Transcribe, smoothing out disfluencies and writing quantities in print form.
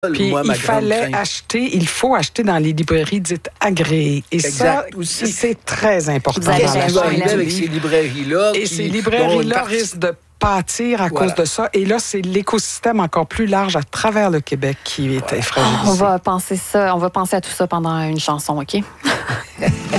Puis il faut acheter dans les librairies dites agréées. Et ça, c'est très important. Qu'est-ce qui va arriver avec ces librairies-là? Et ces librairies-là risquent de pâtir à cause de ça. Et là, c'est l'écosystème encore plus large à travers le Québec qui est fragilisé. On va penser à tout ça pendant une chanson, OK?